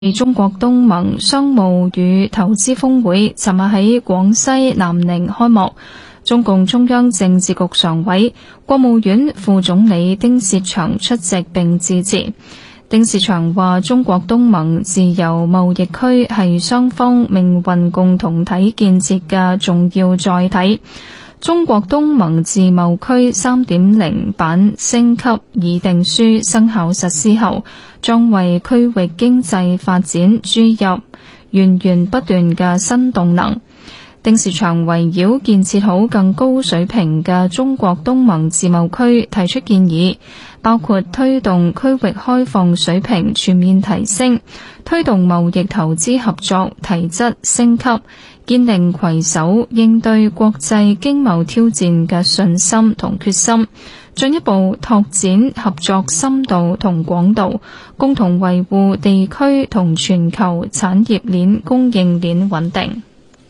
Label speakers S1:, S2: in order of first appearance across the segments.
S1: 中國東盟商務與投資峰會尋日喺廣西南寧開幕，中共中央政治局常委、國務院副總理丁薛祥出席並致辭。丁薛祥話：中國東盟自由貿易區係雙方命運共同體建設嘅重要載體。中國東盟自貿區 3.0 版升級議定書生效實施後，將為區域經濟發展注入源源不斷嘅新動能。丁薛祥圍繞建設好更高水平嘅中國東盟自貿區提出建議，包括推動區域開放水平全面提升，推動貿易投資合作提質升級，堅定攜手應對國際經貿挑戰嘅信心同決心，進一步拓展合作深度同廣度，共同維護地區同全球產業鏈供應鏈穩定。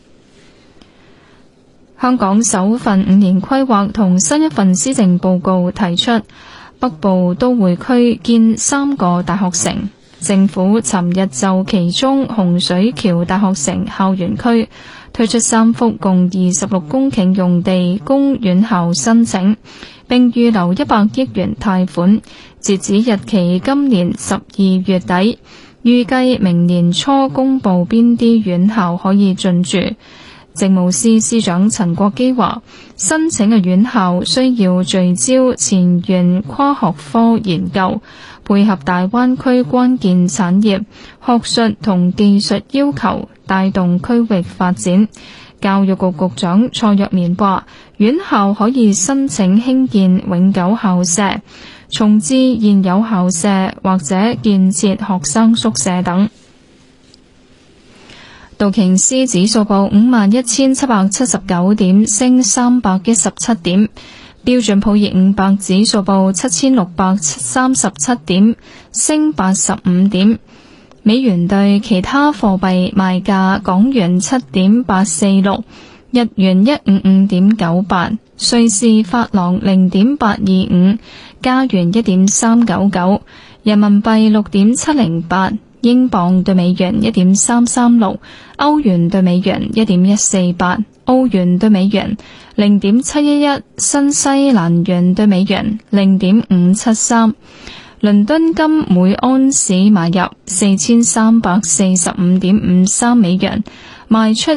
S1: 香港首份5年規劃同新一份施政報告提出，北部都會區建3個大學城。政府尋日就其中洪水橋大學城校園區推出3幅共26公頃用地供院校申請，並預留100億元貸款，截止日期今年12月底，預計明年初公布邊啲院校可以進駐。政務司司長陳國基話，申請嘅院校需要聚焦前沿跨學科研究，配合大灣區關鍵產業、學術同技術要求，帶動區域發展。教育局局長蔡若蓮話，院校可以申請興建永久校舍、重置現有校舍或者建設學生宿舍等。道瓊斯指數報51,779點，升317點；標準普爾500指數報7,637點，升85點。美元對其他貨幣賣價：港元7.846，日元155.98，瑞士法郎0.825，加元1.399，人民幣6.708。英鎊對美元1.336，歐元對美元1.148，澳元對美元0.711，新西蘭元對美元0.573。倫敦金每安士買入4345.53美元，賣出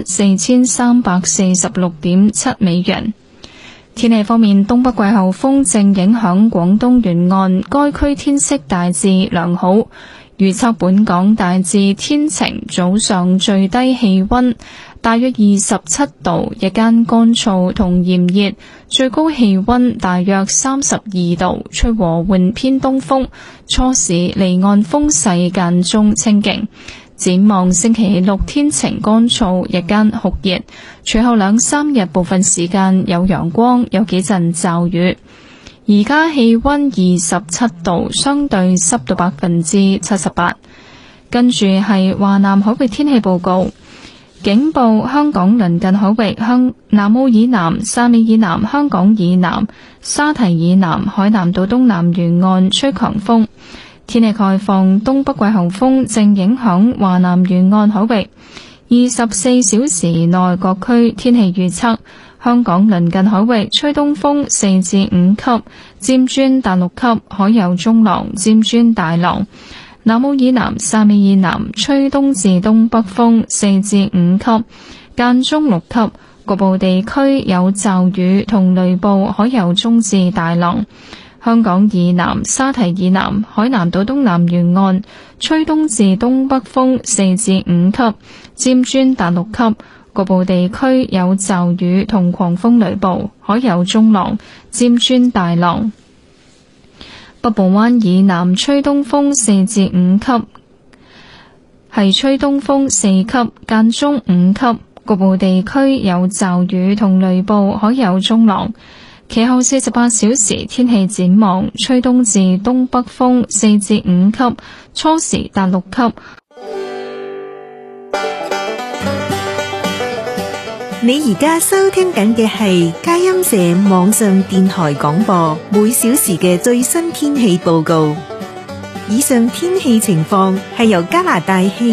S1: 4346.7美元。天氣方面，東北季候風正影響廣東沿岸，該區天色大致良好。預測本港大致天晴，早上最低氣溫大約27度，日間乾燥同炎熱，最高氣溫大約32度，吹和緩偏東風，初時離岸風勢間中清勁。展望星期六天晴乾燥，日間酷熱，隨後2-3日部分時間有陽光，有幾陣驟雨。而家氣溫27度，相對濕度78%。跟住係華南海域天氣報告，警報香港鄰近海域南澳以南、汕尾以南、香港以南、沙堤以南、海南島東南沿岸吹強風。天氣概況，東北季候風正影響華南沿岸海域。24小時內各區天氣預測。香港鄰近海域吹東風4至5級，漸轉達6級，海有中浪，漸轉大浪。南澳以南、汕尾以南吹東至東北風4至5級，間中6級，局部地區有驟雨同雷暴，海有中至大浪。香港以南、沙堤以南、海南島東南沿岸吹東至東北風4至5級，漸轉達6級。局部地區有驟雨同狂風雷暴，海有中浪，漸轉大浪。北部灣以南吹東風4至5級，係吹東風4級，間中5級。局部地區有驟雨同雷暴，海有中浪。其後48小時天氣展望，吹東至東北風4至5級，初時達6級。
S2: 你而家收聽緊嘅係佳音社網上電台廣播，每小時嘅最新天氣報告。 以上天氣情況係由加拿大氣